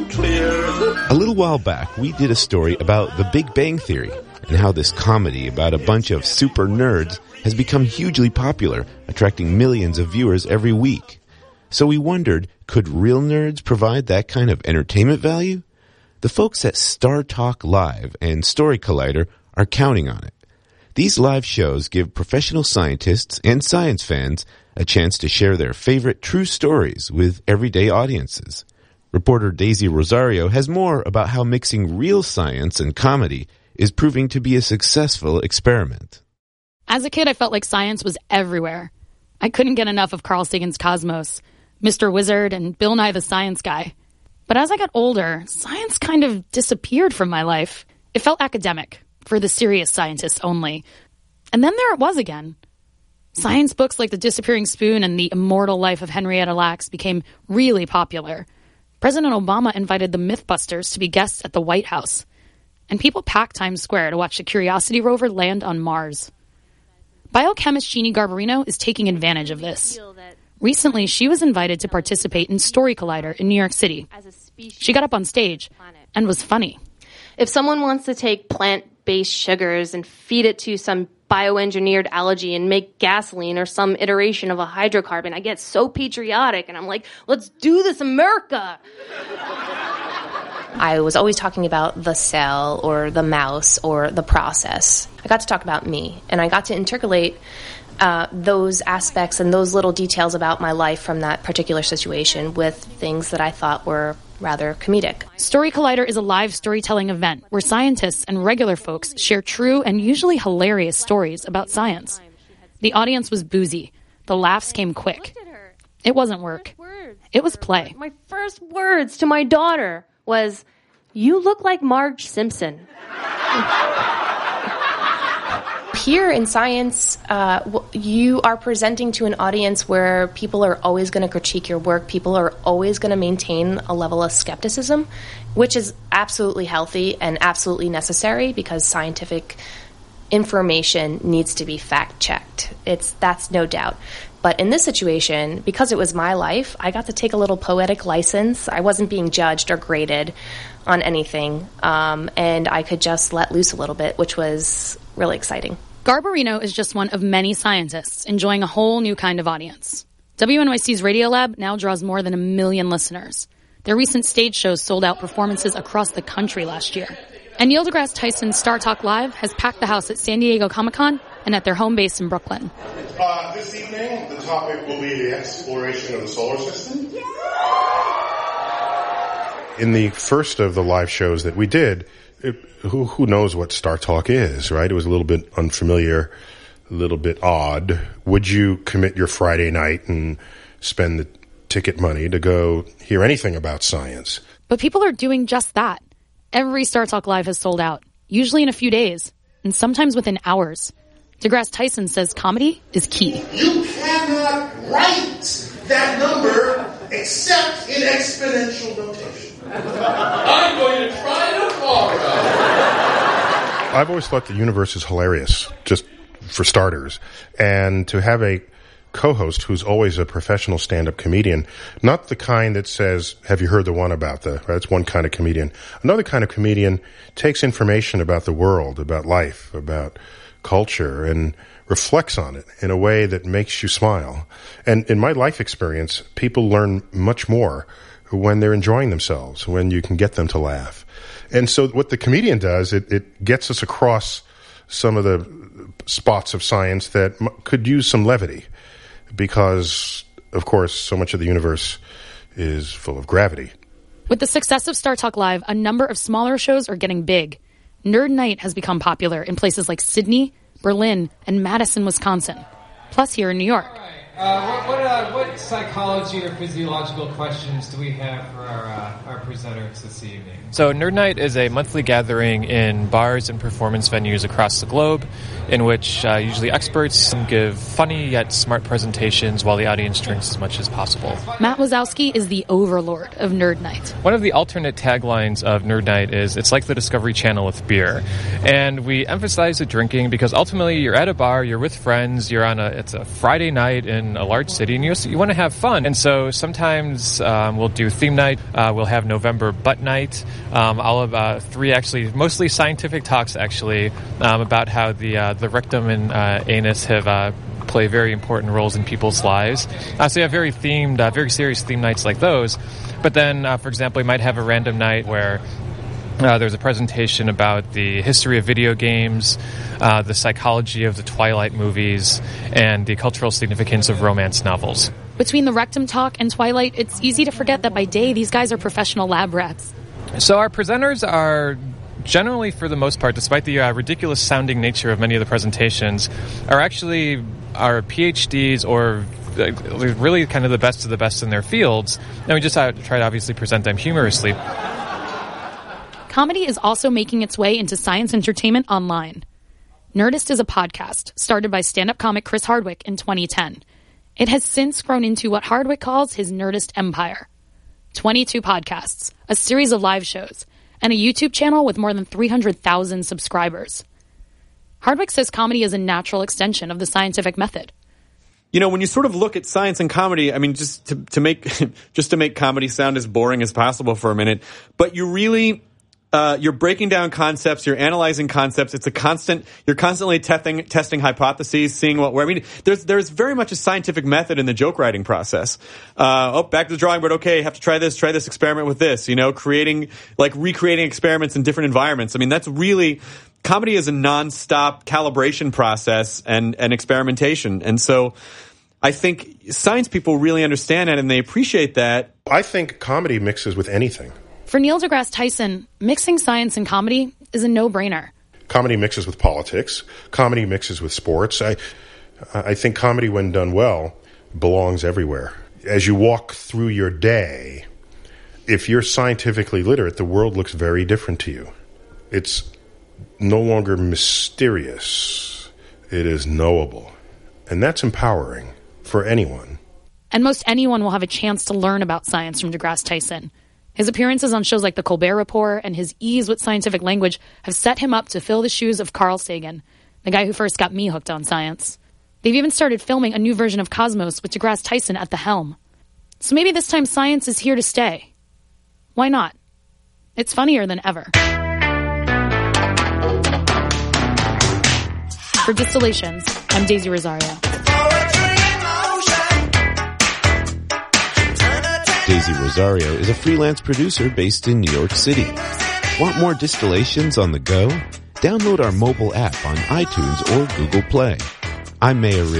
and clear. A little while back, we did a story about the Big Bang Theory and how this comedy about a bunch of super nerds has become hugely popular, attracting millions of viewers every week. So we wondered, could real nerds provide that kind of entertainment value? The folks at Star Talk Live and Story Collider are counting on it. These live shows give professional scientists and science fans a chance to share their favorite true stories with everyday audiences. Reporter Daisy Rosario has more about how mixing real science and comedy is proving to be a successful experiment. As a kid, I felt like science was everywhere. I couldn't get enough of Carl Sagan's Cosmos, Mr. Wizard, and Bill Nye the Science Guy. But as I got older, science kind of disappeared from my life. It felt academic, for the serious scientists only. And then there it was again. Science books like The Disappearing Spoon and The Immortal Life of Henrietta Lacks became really popular. President Obama invited the Mythbusters to be guests at the White House. And people packed Times Square to watch the Curiosity rover land on Mars. Biochemist Jeannie Garbarino is taking advantage of this. Recently, she was invited to participate in Story Collider in New York City. She got up on stage and was funny. If someone wants to take plant-based sugars and feed it to some bioengineered algae and make gasoline or some iteration of a hydrocarbon, I get so patriotic and I'm like, let's do this, America! I was always talking about the cell or the mouse or the process. I got to talk about me, and I got to intercalate those aspects and those little details about my life from that particular situation with things that I thought were rather comedic. Story Collider is a live storytelling event where scientists and regular folks share true and usually hilarious stories about science. The audience was boozy. The laughs came quick. It wasn't work. It was play. My first words to my daughter was, "You look like Marge Simpson." Here in science, you are presenting to an audience where people are always going to critique your work. People are always going to maintain a level of skepticism, which is absolutely healthy and absolutely necessary because scientific information needs to be fact-checked. That's no doubt. But in this situation, because it was my life, I got to take a little poetic license. I wasn't being judged or graded on anything, and I could just let loose a little bit, which was really exciting. Garbarino is just one of many scientists enjoying a whole new kind of audience. WNYC's Radiolab now draws more than 1 million listeners. Their recent stage shows sold out performances across the country last year. And Neil deGrasse Tyson's Star Talk Live has packed the house at San Diego Comic-Con and at their home base in Brooklyn. This evening, the topic will be the exploration of the solar system. In the first of the live shows that we did, who knows what Star Talk is, right? It was a little bit unfamiliar, a little bit odd. Would you commit your Friday night and spend the ticket money to go hear anything about science? But people are doing just that. Every Star Talk Live has sold out, usually in a few days, and sometimes within hours. DeGrasse Tyson says comedy is key. You cannot write that number except in exponential notation. I'm going to try tomorrow. I've always thought the universe is hilarious, just for starters. And to have a co-host who's always a professional stand-up comedian, not the kind that says, have you heard the one about the, right? That's one kind of comedian. Another kind of comedian takes information about the world, about life, about culture, and reflects on it in a way that makes you smile. And in my life experience, people learn much more when they're enjoying themselves, when you can get them to laugh. And so what the comedian does, it gets us across some of the spots of science that could use some levity because, of course, so much of the universe is full of gravity. With the success of Star Talk Live, a number of smaller shows are getting big. Nerd Night has become popular in places like Sydney, Berlin, and Madison, Wisconsin, plus here in New York. What psychology or physiological questions do we have for our presenters this evening? So Nerd Night is a monthly gathering in bars and performance venues across the globe in which usually experts give funny yet smart presentations while the audience drinks as much as possible. Matt Wazowski is the overlord of Nerd Night. One of the alternate taglines of Nerd Night is, it's like the Discovery Channel with beer. And we emphasize the drinking because ultimately you're at a bar, you're with friends, it's a Friday night in a large city, and you want to have fun. And so sometimes we'll do theme night, we'll have November Butt Night. All of 3 actually, mostly scientific talks actually, about how the rectum and anus have play very important roles in people's lives. So you have very themed, very serious theme nights like those. But then, for example, we might have a random night where there's a presentation about the history of video games, the psychology of the Twilight movies, and the cultural significance of romance novels. Between the Rectum Talk and Twilight, it's easy to forget that by day, these guys are professional lab rats. So our presenters are generally, for the most part, despite the ridiculous-sounding nature of many of the presentations, are actually our PhDs or really kind of the best of the best in their fields, and we just try to obviously present them humorously. Comedy is also making its way into science entertainment online. Nerdist is a podcast started by stand-up comic Chris Hardwick in 2010. It has since grown into what Hardwick calls his Nerdist empire. 22 podcasts, a series of live shows, and a YouTube channel with more than 300,000 subscribers. Hardwick says comedy is a natural extension of the scientific method. You know, when you sort of look at science and comedy, I mean, just to make comedy sound as boring as possible for a minute, but you really, you're breaking down concepts, you're analyzing concepts. It's you're constantly testing hypotheses, seeing I mean, there's very much a scientific method in the joke writing process. Back to the drawing board. Okay, have to try this experiment with this, recreating experiments in different environments. I mean, that's really, comedy is a non-stop calibration process and experimentation. And so I think science people really understand that and they appreciate that. I think comedy mixes with anything. For Neil deGrasse Tyson, mixing science and comedy is a no-brainer. Comedy mixes with politics. Comedy mixes with sports. I think comedy, when done well, belongs everywhere. As you walk through your day, if you're scientifically literate, the world looks very different to you. It's no longer mysterious. It is knowable. And that's empowering for anyone. And most anyone will have a chance to learn about science from deGrasse Tyson. His appearances on shows like The Colbert Report and his ease with scientific language have set him up to fill the shoes of Carl Sagan, the guy who first got me hooked on science. They've even started filming a new version of Cosmos with deGrasse Tyson at the helm. So maybe this time science is here to stay. Why not? It's funnier than ever. For Distillations, I'm Daisy Rosario. Daisy Rosario is a freelance producer based in New York City. Want more Distillations on the go? Download our mobile app on iTunes or Google Play. I'm Mayor